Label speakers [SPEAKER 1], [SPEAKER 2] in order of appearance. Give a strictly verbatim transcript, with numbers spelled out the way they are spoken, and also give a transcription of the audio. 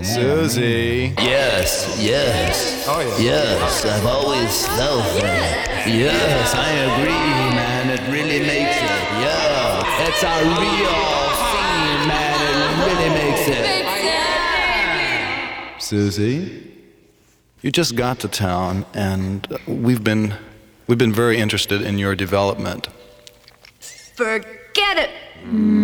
[SPEAKER 1] Susie.
[SPEAKER 2] Yes, yes.
[SPEAKER 1] Oh, yeah.
[SPEAKER 2] Yes, I've always felt that. Yes, I agree, man. It really makes it. Yeah. It's a real scene, man. It really makes it.
[SPEAKER 1] Susie, you just got to town, and we've been we've been very interested in your development.
[SPEAKER 3] Forget it.